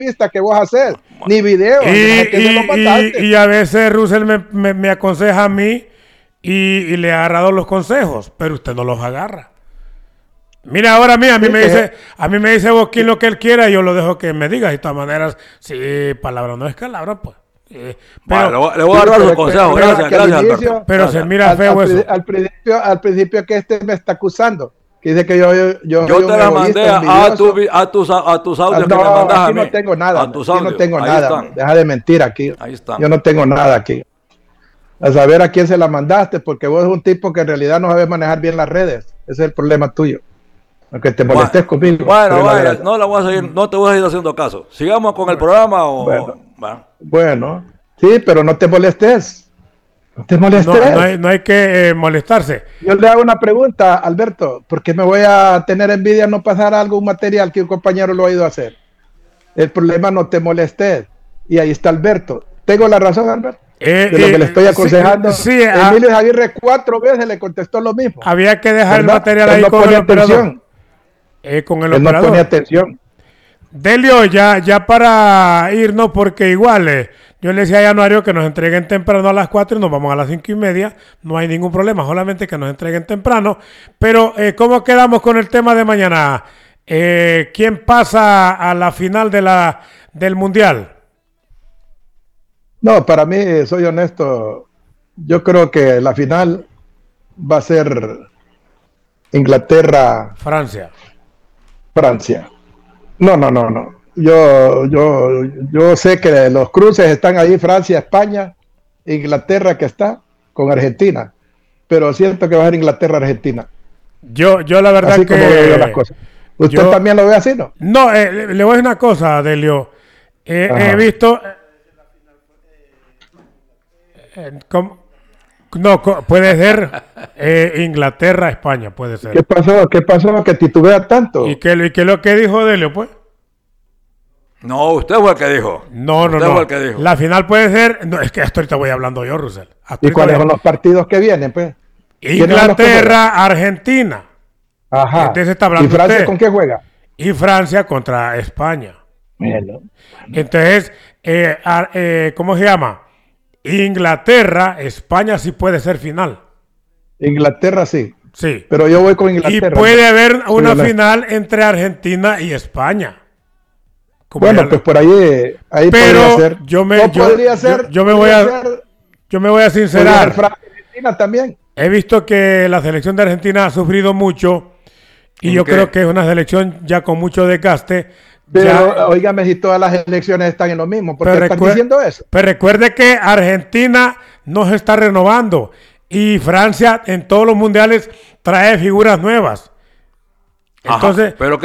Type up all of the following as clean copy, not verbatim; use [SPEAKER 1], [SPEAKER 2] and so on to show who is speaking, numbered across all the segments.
[SPEAKER 1] pista que vos haces, ni video.
[SPEAKER 2] Y a veces Russell me aconseja a mí y le ha agarrado los consejos, pero usted no los agarra. Mira, ahora a mí me dice Boquín lo que él quiera y yo lo dejo que me diga. De todas maneras, si palabra no es palabra, pues.
[SPEAKER 3] Pero, le voy a dar los consejos. Gracias, Alberto.
[SPEAKER 2] Pero se mira feo eso.
[SPEAKER 1] Al principio que me está acusando. Que dice que yo
[SPEAKER 3] te la mandé a tus audios que me mandas a mí.
[SPEAKER 1] No tengo nada.
[SPEAKER 3] A tus audios.
[SPEAKER 1] No tengo
[SPEAKER 3] Ahí
[SPEAKER 1] nada.
[SPEAKER 3] están.
[SPEAKER 1] Deja de mentir aquí.
[SPEAKER 3] Ahí están.
[SPEAKER 1] Yo no tengo nada aquí. A saber a quién se la mandaste, porque vos eres un tipo que en realidad no sabes manejar bien las redes. Ese es el problema tuyo. Aunque te molestes conmigo.
[SPEAKER 3] Bueno, vaya, no la voy a seguir, no te voy a ir haciendo caso. ¿Sigamos con el programa o...?
[SPEAKER 1] Bueno, sí, pero no te molestes. No te molestes.
[SPEAKER 2] No hay que molestarse.
[SPEAKER 1] Yo le hago una pregunta, Alberto. ¿Por qué me voy a tener envidia no pasar algún material que un compañero lo ha ido a hacer? El problema no te molestes. Y ahí está Alberto. ¿Tengo la razón, Alberto? De lo que le estoy aconsejando.
[SPEAKER 2] Sí,
[SPEAKER 1] Emilio Aguirre 4 veces le contestó lo mismo.
[SPEAKER 2] Había que dejar
[SPEAKER 1] ¿verdad?
[SPEAKER 2] el material ahí con el operador. Con el operador.
[SPEAKER 1] No ponía atención.
[SPEAKER 2] Delio, ya para irnos, porque igual yo le decía a Januario que nos entreguen temprano a las 4 y nos vamos a las 5:30. No hay ningún problema, solamente que nos entreguen temprano. Pero, ¿cómo quedamos con el tema de mañana? ¿Quién pasa a la final del Mundial?
[SPEAKER 1] No, para mí, soy honesto, yo creo que la final va a ser
[SPEAKER 2] Francia.
[SPEAKER 1] No. Yo sé que los cruces están ahí, Francia, España, Inglaterra que está con Argentina, pero siento que va a ser Inglaterra-Argentina.
[SPEAKER 2] Yo la verdad
[SPEAKER 1] así
[SPEAKER 2] que...
[SPEAKER 1] como veo las cosas. ¿Usted también lo ve así, no?
[SPEAKER 2] No, le voy a decir una cosa, Delio. He visto... puede ser Inglaterra-España, puede ser.
[SPEAKER 1] ¿Qué pasó que titubea tanto?
[SPEAKER 2] ¿Y qué lo que dijo Delio, pues?
[SPEAKER 3] No, usted fue el que dijo.
[SPEAKER 2] No.
[SPEAKER 3] Fue el que dijo.
[SPEAKER 2] La final puede ser... No, es que hasta ahorita voy hablando yo, Russell.
[SPEAKER 1] ¿Y cuáles son los partidos que vienen, pues?
[SPEAKER 2] Inglaterra-Argentina.
[SPEAKER 1] Ajá.
[SPEAKER 2] Entonces está hablando
[SPEAKER 1] ¿Y Francia
[SPEAKER 2] usted.
[SPEAKER 1] con qué juega?
[SPEAKER 2] Y Francia contra España.
[SPEAKER 1] Bueno.
[SPEAKER 2] Entonces, ¿cómo se llama? Inglaterra, España sí puede ser final.
[SPEAKER 1] Inglaterra sí.
[SPEAKER 2] Sí.
[SPEAKER 1] Pero yo voy con Inglaterra.
[SPEAKER 2] Y puede haber una final entre Argentina y España.
[SPEAKER 1] Bueno, pues por ahí
[SPEAKER 2] pero
[SPEAKER 1] podría ser.
[SPEAKER 2] Yo me voy a sincerar.
[SPEAKER 1] Argentina también.
[SPEAKER 2] He visto que la selección de Argentina ha sufrido mucho y yo creo que es una selección ya con mucho desgaste.
[SPEAKER 1] Pero óigame, si todas las elecciones están en lo mismo, ¿por qué están diciendo eso?
[SPEAKER 2] Pero recuerde que Argentina no se está renovando y Francia en todos los mundiales trae figuras nuevas. Entonces,
[SPEAKER 3] ajá, pero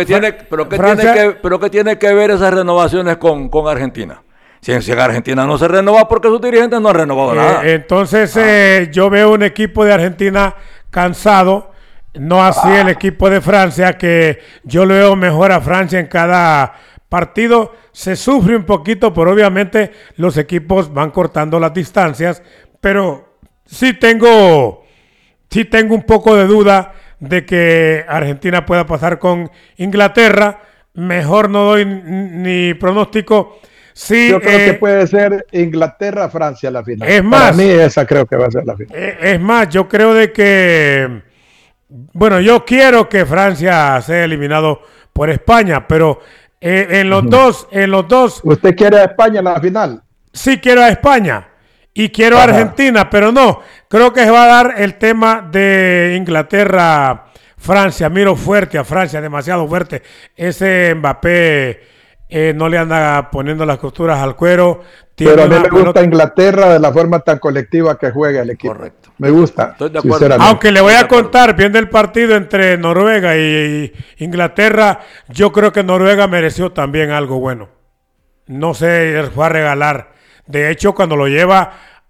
[SPEAKER 3] ¿qué tiene que ver esas renovaciones con Argentina? Si en Argentina no se renova porque sus dirigentes no han renovado nada.
[SPEAKER 2] Entonces yo veo un equipo de Argentina cansado. No así el equipo de Francia, que yo lo veo mejor a Francia en cada partido. Se sufre un poquito, pero obviamente los equipos van cortando las distancias. Pero sí tengo un poco de duda de que Argentina pueda pasar con Inglaterra. Mejor no doy ni pronóstico. Sí,
[SPEAKER 1] yo creo que puede ser Inglaterra-Francia la final.
[SPEAKER 2] Es más,
[SPEAKER 1] para mí esa creo que va a ser la final.
[SPEAKER 2] Es más, yo creo de que... Bueno, yo quiero que Francia sea eliminado por España, pero en los dos...
[SPEAKER 1] ¿Usted quiere a España en la final?
[SPEAKER 2] Sí, quiero a España y quiero a Argentina, pero no. Creo que se va a dar el tema de Inglaterra-Francia. Miro fuerte a Francia, demasiado fuerte. Ese Mbappé no le anda poniendo las costuras al cuero.
[SPEAKER 1] Pero a mí me gusta Inglaterra de la forma tan colectiva que juega el equipo.
[SPEAKER 3] Correcto.
[SPEAKER 1] Me gusta.
[SPEAKER 3] Estoy de acuerdo.
[SPEAKER 2] Aunque le voy a contar, viendo el partido entre Noruega y Inglaterra, yo creo que Noruega mereció también algo bueno. No se fue a regalar. De hecho, cuando lo lleva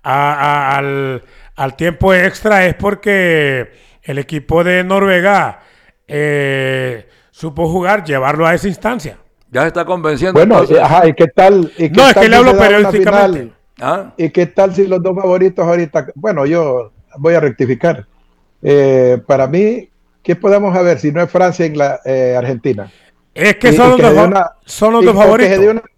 [SPEAKER 2] al tiempo extra es porque el equipo de Noruega supo jugar, llevarlo a esa instancia.
[SPEAKER 3] Ya se está convenciendo.
[SPEAKER 1] Bueno, ¿y qué tal?
[SPEAKER 2] No, es que le hablo periodísticamente.
[SPEAKER 1] ¿Y qué tal si los dos favoritos ahorita? Bueno, yo voy a rectificar. Para mí, ¿qué podemos ver si no es Francia y Argentina?
[SPEAKER 2] Es que son los dos favoritos.